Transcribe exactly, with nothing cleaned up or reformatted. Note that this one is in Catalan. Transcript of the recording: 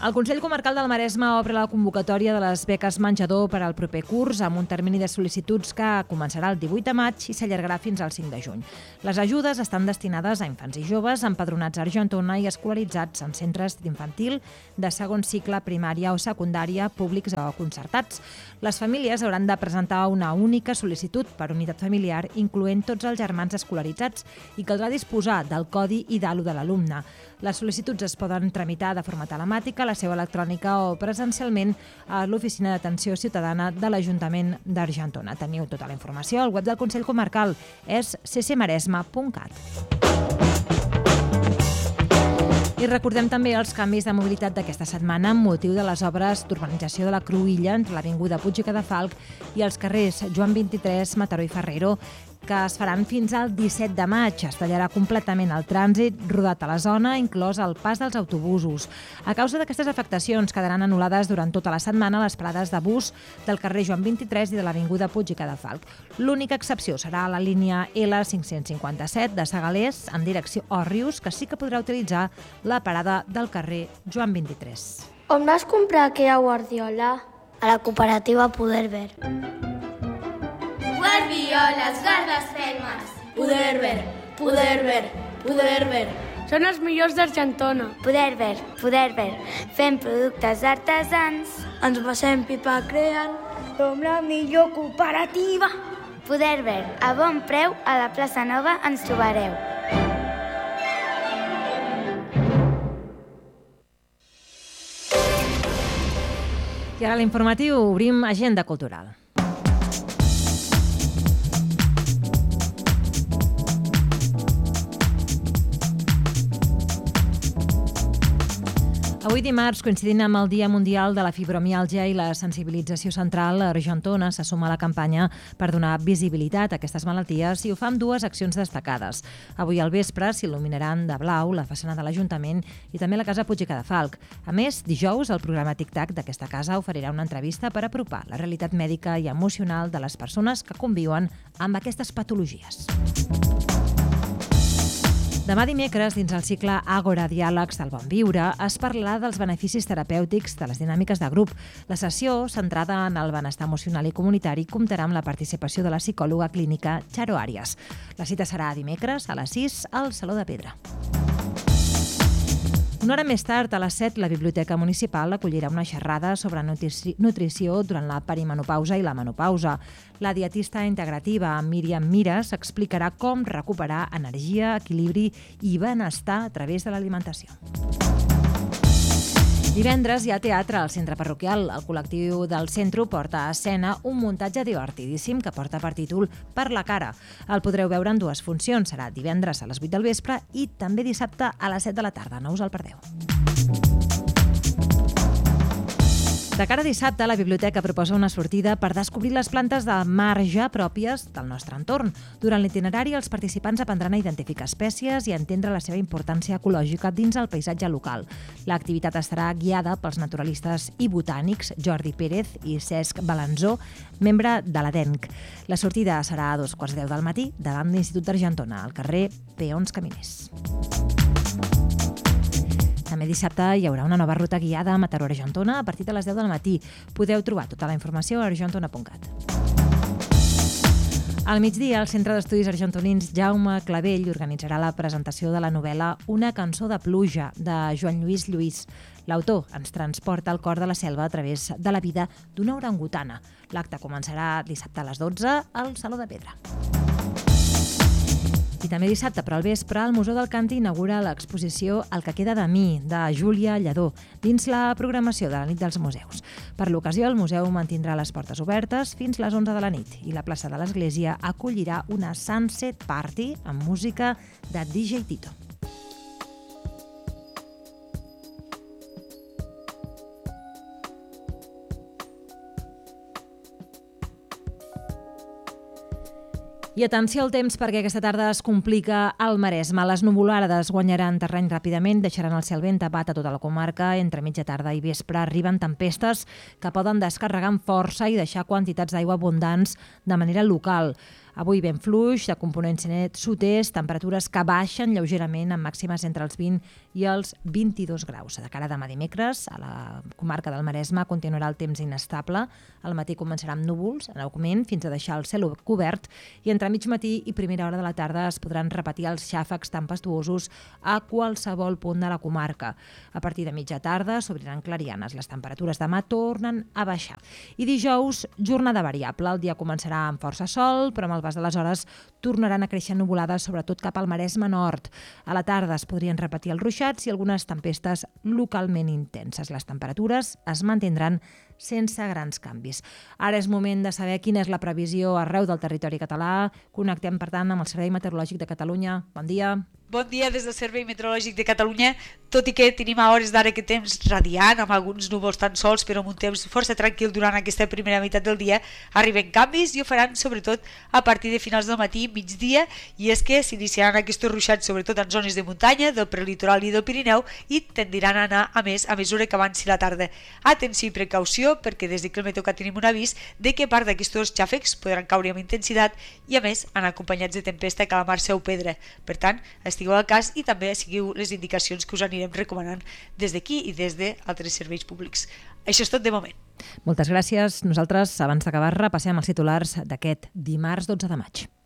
El Consell Comarcal del Maresme obre la convocatòria de les beques menjador per al proper curs amb un termini de sol·licituds que començarà el divuit de maig i s'allargarà fins al cinc de juny. Les ajudes estan destinades a infants i joves empadronats a Argentona i escolaritzats en centres d'infantil de segon cicle, primària o secundària, públics o concertats. Les famílies hauran de presentar una única sol·licitud per unitat familiar, incloent tots els germans escolaritzats, i caldrà disposar del codi i d'alo de l'alumne. Les sol·licituds es poden tramitar de forma telemàtica, a la seu electrònica o presencialment a l'Oficina d'Atenció Ciutadana de l'Ajuntament d'Argentona. Teniu tota la informació al web del Consell Comarcal, és c c maresme punt cat. I recordem també els canvis de mobilitat d'aquesta setmana amb motiu de les obres d'urbanització de la Cruïlla entre l'Avinguda Puig i Cadafalch i els carrers Joan vint-i-tres, Mataró i Ferrero, que es faran fins al disset de maig. Es tallarà completament el trànsit rodat a la zona, inclòs el pas dels autobusos. A causa d'aquestes afectacions quedaran anul·lades durant tota la setmana les parades de bus del carrer Joan vint-i-tres i de l'Avinguda Puig i Cadafalch. L'única excepció serà la línia L cinc-cents cinquanta-set de Segalers en direcció Òrrius, que sí que podrà utilitzar la parada del carrer Joan vint-i-tres. On vas comprar aquella guardiola? A la cooperativa Poder Ver. Guardioles, gardes fermes. Poder Ver, Poder Ver, Poder Ver. Són els millors d'Argentona. Poder Ver, Poder Ver. Fem productes artesans. Ens passem pipa creant. Som la millor cooperativa. Poder Ver, a bon preu, a la plaça Nova ens trobareu. I ara a l'informatiu obrim agenda cultural. Avui dimarts, coincidint amb el Dia Mundial de la Fibromiàlgia i la sensibilització central, Argentona se suma a la campanya per donar visibilitat a aquestes malalties i ho fa amb dues accions destacades. Avui al vespre s'il·luminaran de blau la façana de l'Ajuntament i també la Casa Puig i Cadafalch. A més, dijous, el programa Tic-Tac d'aquesta casa oferirà una entrevista per apropar la realitat mèdica i emocional de les persones que conviuen amb aquestes patologies. Demà dimecres, dins el cicle Àgora Diàlegs del Bon Viure, es parlarà dels beneficis terapèutics de les dinàmiques de grup. La sessió, centrada en el benestar emocional i comunitari, comptarà amb la participació de la psicòloga clínica Charo Arias. La cita serà dimecres a les sis al Saló de Pedra. Una hora més tard, a les set, la Biblioteca Municipal acollirà una xerrada sobre nutrici- nutrició durant la perimenopausa i la menopausa. La dietista integrativa Míriam Mires explicarà com recuperar energia, equilibri i benestar a través de l'alimentació. Divendres hi ha teatre al centre parroquial. El col·lectiu del centre porta a escena un muntatge divertidíssim que porta per títol Per la cara. El podreu veure en dues funcions. Serà divendres a les vuit del vespre i també dissabte a les set de la tarda. No us el perdeu. De cara a dissabte, la biblioteca proposa una sortida per descobrir les plantes de marge pròpies del nostre entorn. Durant l'itinerari, els participants aprendran a identificar espècies i a entendre la seva importància ecològica dins el paisatge local. L'activitat estarà guiada pels naturalistes i botànics Jordi Pérez i Cesc Balanzó, membre de l'A D E N C. La sortida serà a dos quarts deu del matí davant l'Institut d'Argentona, al carrer Peons Caminers. També dissabte hi haurà una nova ruta guiada a Mataró Argentona a partir de les deu del matí. Podeu trobar tota la informació a argentona punt cat. Al migdia, el Centre d'Estudis Argentonins Jaume Clavell organitzarà la presentació de la novel·la Una cançó de pluja, de Joan Lluís Lluís. L'autor ens transporta al cor de la selva a través de la vida d'una orangutana. L'acte començarà dissabte a les dotze al Saló de Pedra. I també dissabte, però al vespre, el Museu del Canti inaugura l'exposició El que queda de mi, de Júlia Lledó, dins la programació de la nit dels museus. Per l'ocasió, el museu mantindrà les portes obertes fins les onze de la nit i la plaça de l'Església acollirà una Sunset Party amb música de D J Tito. I atenció al temps perquè aquesta tarda es complica al Maresme. Les nuvolades guanyaran terreny ràpidament, deixaran el cel ben tapat a tota la comarca. Entre mitja tarda i vespre arriben tempestes que poden descarregar amb força i deixar quantitats d'aigua abundants de manera local. Avui vent fluix, de component sud-est, temperatures que baixen lleugerament amb màximes entre els vint i els vint-i-dos graus. De cara a demà dimecres, a la comarca del Maresme continuarà el temps inestable. Al matí començarà amb núvols, en augment, fins a deixar el cel cobert, i entre mig matí i primera hora de la tarda es podran repetir els xàfecs tempestuosos a qualsevol punt de la comarca. A partir de mitja tarda s'obriran clarianes. Les temperatures demà tornen a baixar. I dijous, jornada variable. El dia començarà amb força sol, però amb el pas de les hores tornaran a créixer nuvolades, sobretot cap al Maresme nord. A la tarda es podrien repetir els ruixats i algunes tempestes localment intenses. Les temperatures es mantindran sense grans canvis. Ara és moment de saber quina és la previsió arreu del territori català. Connectem, per tant, amb el Servei Meteorològic de Catalunya. Bon dia. Bon dia des del Servei Meteorològic de Catalunya. Tot i que tenim a hores d'ara aquest temps radiant, amb alguns núvols tan sols, però amb un temps força tranquil durant aquesta primera meitat del dia, arriben canvis i ho faran sobretot a partir de finals del matí, migdia, i és que s'iniciaran aquests ruixats sobretot en zones de muntanya, del prelitoral i del Pirineu, i tendiran a anar a més a mesura que avanci la tarda. Atenció i precaució, perquè des de que el Meteocat tenim un avís de que part d'aquests xàfecs podran caure amb intensitat i a més anar acompanyats de tempesta, calamarsa o pedra. Per tant, estigueu al cas i també seguiu les indicacions que us anirem recomanant des d'aquí i des d'altres serveis públics. Això és tot de moment. Moltes gràcies. Nosaltres, abans d'acabar, repassem els titulars d'aquest dimarts dotze de maig.